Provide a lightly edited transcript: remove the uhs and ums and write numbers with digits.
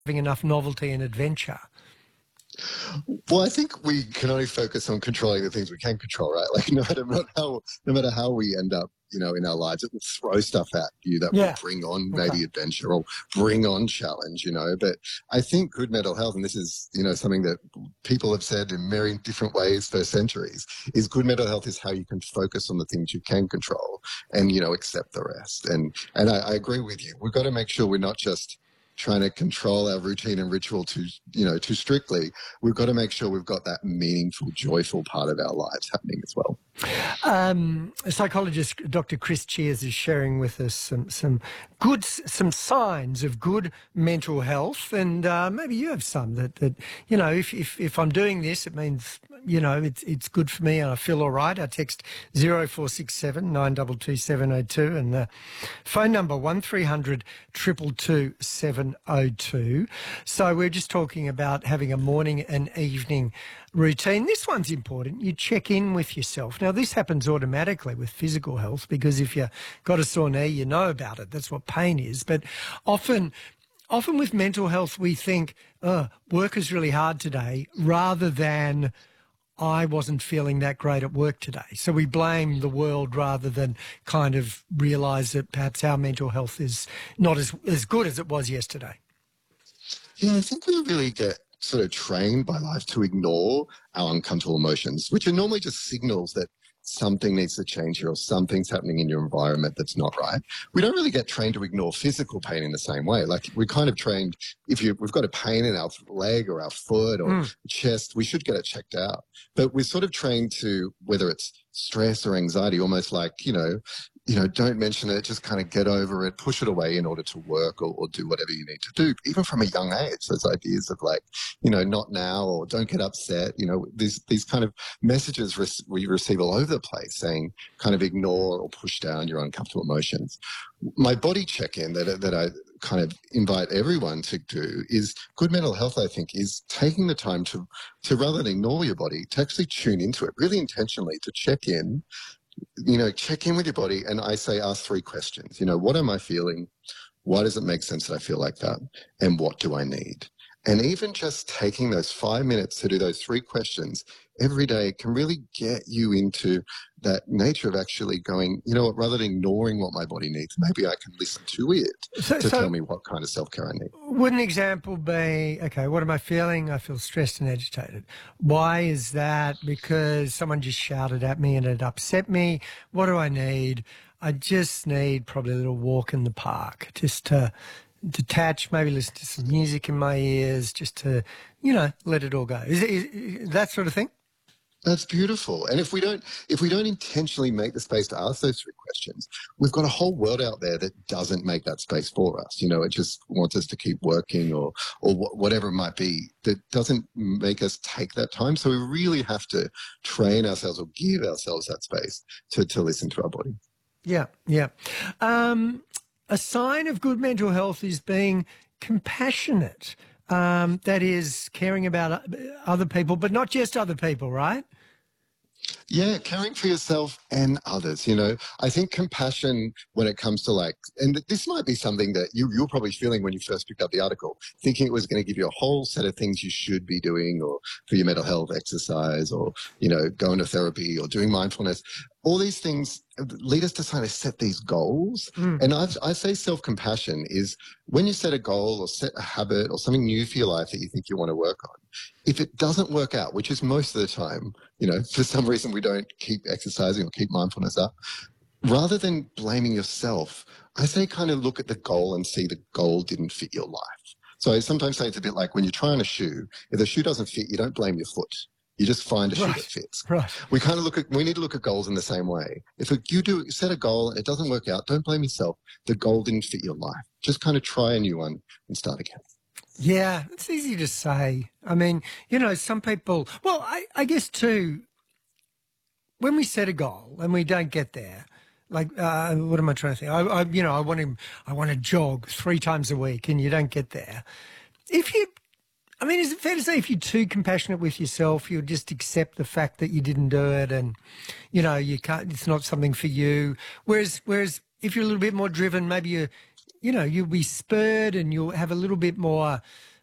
having enough novelty and adventure? Well, I think we can only focus on controlling the things we can control, right? Like no matter how we end up, in our lives, it will throw stuff at you that will bring on maybe adventure or bring on challenge, But I think good mental health, and this is, something that people have said in many different ways for centuries, is good mental health is how you can focus on the things you can control and, accept the rest. And I agree with you. We've got to make sure we're not just trying to control our routine and ritual too strictly. We've got to make sure we've got that meaningful, joyful part of our lives happening as well. Psychologist Dr. Chris Cheers is sharing with us some signs of good mental health, and maybe you have some that if I'm doing this, it means it's good for me and I feel all right. Our text 0467 922 702 and the phone number 1300 222 702. So we're just talking about having a morning and evening routine. This one's important. You check in with yourself. Now, this happens automatically with physical health because if you've got a sore knee, you know about it. That's what pain is. But often with mental health, we think, work is really hard today, rather than I wasn't feeling that great at work today. So we blame the world rather than kind of realise that perhaps our mental health is not as good as it was yesterday. Yeah, I think we really get sort of trained by life to ignore our uncomfortable emotions, which are normally just signals that something needs to change here or something's happening in your environment that's not right. We don't really get trained to ignore physical pain in the same way. Like we're kind of trained, we've got a pain in our leg or our foot or chest, we should get it checked out. But we're sort of trained to, whether it's stress or anxiety, almost like, don't mention it, just kind of get over it, push it away in order to work or do whatever you need to do, even from a young age. Those ideas of like, not now or don't get upset, these kind of messages we receive all over the place saying kind of ignore or push down your uncomfortable emotions. My body check-in that I kind of invite everyone to do is good mental health, I think, is taking the time to rather than ignore your body, to actually tune into it really intentionally, to check in with your body. And I say, ask 3 questions. What am I feeling? Why does it make sense that I feel like that? And what do I need? And even just taking those 5 minutes to do those 3 questions every day can really get you into that nature of actually going, rather than ignoring what my body needs, maybe I can listen to it to tell me what kind of self-care I need. Would an example be, okay, what am I feeling? I feel stressed and agitated. Why is that? Because someone just shouted at me and it upset me. What do I need? I just need probably a little walk in the park just to detach, maybe listen to some music in my ears, just to, let it all go. Is that sort of thing? That's beautiful. And if we don't intentionally make the space to ask those 3 questions, we've got a whole world out there that doesn't make that space for us. It just wants us to keep working or whatever it might be, that doesn't make us take that time. So we really have to train ourselves or give ourselves that space to listen to our body. Yeah. A sign of good mental health is being compassionate. That is caring about other people, but not just other people, right? Yeah, caring for yourself and others. I think compassion when it comes to and this might be something that you're probably feeling when you first picked up the article, thinking it was going to give you a whole set of things you should be doing or for your mental health, exercise or, going to therapy or doing mindfulness. All these things lead us to kind of set these goals. And I say self-compassion is when you set a goal or set a habit or something new for your life that you think you want to work on, if it doesn't work out, which is most of the time, for some reason we don't keep exercising or keep mindfulness up, rather than blaming yourself, I say kind of look at the goal and see the goal didn't fit your life. So I sometimes say it's a bit like when you're trying a shoe, if the shoe doesn't fit, you don't blame your foot. You just find a shoe that fits. Right. We need to look at goals in the same way. If you set a goal and it doesn't work out, don't blame yourself. The goal didn't fit your life. Just kind of try a new one and start again. Yeah, it's easy to say. I mean, some people, well, I guess too, when we set a goal and we don't get there, what am I trying to think? I want to jog 3 times a week and you don't get there. Is it fair to say if you're too compassionate with yourself, you'll just accept the fact that you didn't do it and, you can't, it's not something for you. Whereas if you're a little bit more driven, maybe you'll be spurred and you'll have a little bit more